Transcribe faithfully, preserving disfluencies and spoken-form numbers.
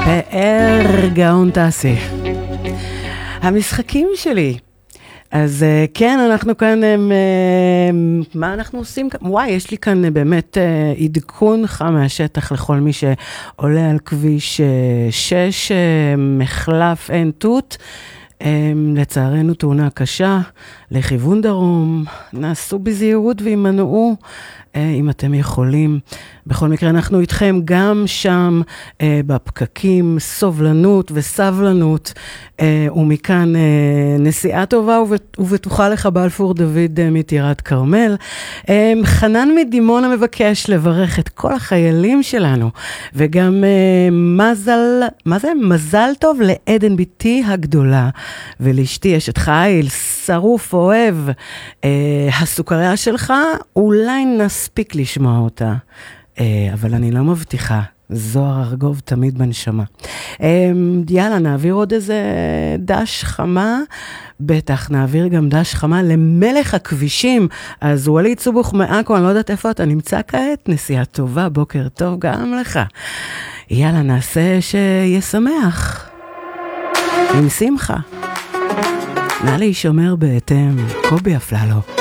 פאר גאון תעשי. המשחקים שלי. אז כן, אנחנו כאן, מה אנחנו עושים כאן? וואי, יש לי כאן באמת עדכון חם מהשטח לכל מי שעולה על כביש שש, מחלף אין תות. לצערנו תאונה קשה, לכיוון דרום, נעשו בזהירות וימנעו אם אתם יכולים. בכל מקרה אנחנו איתכם גם שם בפקקים, סובלנות וסבלנות, ומכאן נסיעה טובה ובטוחה לך בלפור דוד מטירת כרמל. חנן מדימונה מבקש לברך את כל החיילים שלנו, וגם מזל, מה זה? מזל טוב לעדן ביתי הגדולה, ולאשתי אשת חיל, שרוף אוהב, הסוכריה שלך, אולי נספיק לשמוע אותה. אבל אני לא מבטיחה, זוהר ארגוב תמיד בנשמה. יאללה, נעביר עוד איזה דש חמה, בטח נעביר גם דש חמה למלך הכבישים, אז וליד סובוך מעכו, אני לא יודעת איפה אתה נמצא כעת, נסיעה טובה, בוקר טוב גם לך. יאללה, נעשה שישמח, עם שמחה. נא להישמר בהתאם, קובי אפללו.